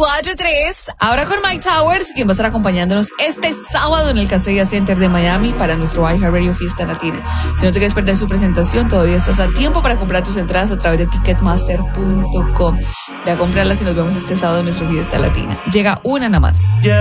4-3. Ahora con Mike Towers, quien va a estar acompañándonos este sábado en el Kaseya Center de Miami para nuestro iHeartRadio Fiesta Latina. Si no te quieres perder su presentación, todavía estás a tiempo para comprar tus entradas a través de Ticketmaster.com. Ve a comprarlas y nos vemos este sábado en nuestra Fiesta Latina. Llega una nada más.